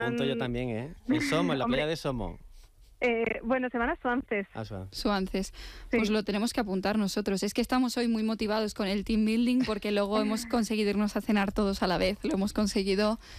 Apunto yo también, ¿eh? En Somo, en la playa de Somo. Bueno, se van a Suances. Suances. Sí. Pues lo tenemos que apuntar nosotros. Es que estamos hoy muy motivados con el team building porque luego hemos conseguido irnos a cenar todos a la vez. Lo hemos conseguido